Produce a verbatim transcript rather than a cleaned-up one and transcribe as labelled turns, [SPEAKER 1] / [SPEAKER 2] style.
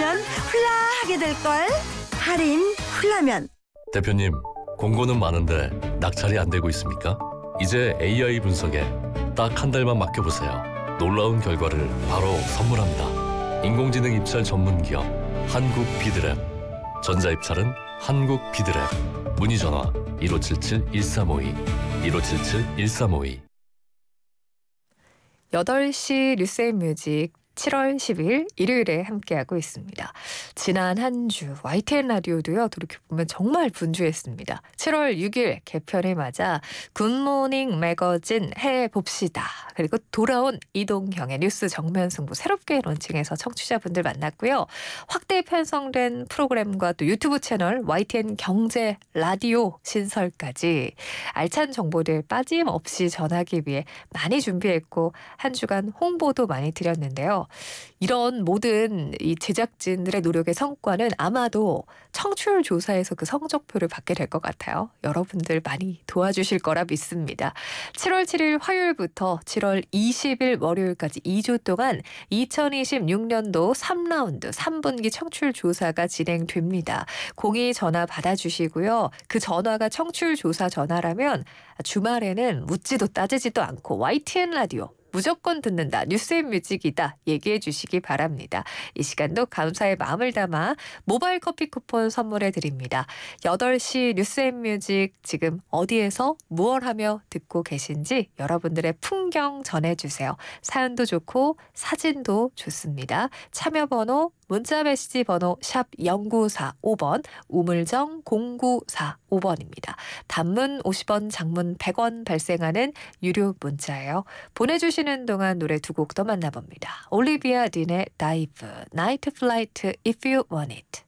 [SPEAKER 1] 하면 훌라하게 될걸. 할인 훌라면.
[SPEAKER 2] 대표님, 공고는 많은데 낙찰이 안 되고 있습니까? 이제 에이아이 분석에 딱 한 달만 맡겨보세요. 놀라운 결과를 바로 선물합니다. 인공지능 입찰 전문 기업 한국 비드랩. 전자입찰은 한국 비드랩. 문의 전화 일오칠칠 일삼오이 일오칠칠 일삼오이.
[SPEAKER 3] 여덟 시 뉴스앤뮤직 칠월 십일 일요일에 함께하고 있습니다. 지난 한 주 와이티엔 라디오도요. 돌이켜보면 정말 분주했습니다. 칠월 육일 개편을 맞아 굿모닝 매거진 해봅시다. 그리고 돌아온 이동형의 뉴스 정면 승부 새롭게 론칭해서 청취자분들 만났고요. 확대 편성된 프로그램과 또 유튜브 채널 와이티엔 경제 라디오 신설까지 알찬 정보들 빠짐없이 전하기 위해 많이 준비했고 한 주간 홍보도 많이 드렸는데요. 이런 모든 이 제작진들의 노력의 성과는 아마도 청취율 조사에서 그 성적표를 받게 될 것 같아요. 여러분들 많이 도와주실 거라 믿습니다. 칠월 칠일 화요일부터 칠월 이십일 월요일까지 이 주 동안 이천이십육 년도 삼 라운드 삼 분기 청취율 조사가 진행됩니다. 공이 전화 받아주시고요. 그 전화가 청취율 조사 전화라면 주말에는 묻지도 따지지도 않고 와이티엔 라디오 무조건 듣는다. 뉴스앤뮤직이다. 얘기해 주시기 바랍니다. 이 시간도 감사의 마음을 담아 모바일 커피 쿠폰 선물해 드립니다. 여덟 시 뉴스앤뮤직 지금 어디에서 무얼 하며 듣고 계신지 여러분들의 풍경 전해주세요. 사연도 좋고 사진도 좋습니다. 참여번호 문자메시지 번호 샵 공구사오 번 우물정 공구사오 번입니다. 단문 오십 원 장문 백 원 발생하는 유료 문자예요. 보내주시는 동안 노래 두 곡 더 만나봅니다. 올리비아 딘의 다이브, 나이트 플라이트 If You Want It.